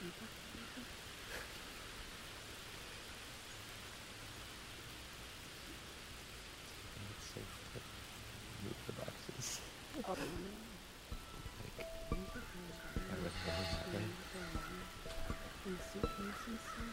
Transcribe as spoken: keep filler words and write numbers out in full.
It's safe to move the boxes. Oh, Like, I recommend that way. in suitcases.